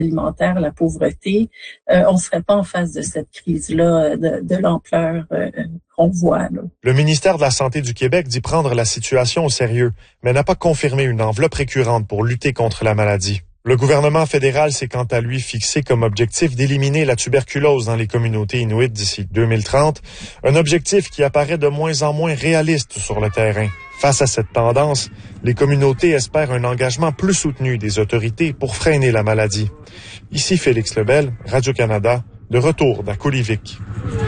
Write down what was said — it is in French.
alimentaire, la pauvreté, on ne serait pas en face de cette crise-là de l'ampleur qu'on voit, là. Le ministère de la Santé du Québec dit prendre la situation au sérieux, mais n'a pas confirmé une enveloppe récurrente pour lutter contre la maladie. Le gouvernement fédéral s'est quant à lui fixé comme objectif d'éliminer la tuberculose dans les communautés inuites d'ici 2030, un objectif qui apparaît de moins en moins réaliste sur le terrain. Face à cette tendance, les communautés espèrent un engagement plus soutenu des autorités pour freiner la maladie. Ici Félix Lebel, Radio-Canada, de retour d'Akulivik.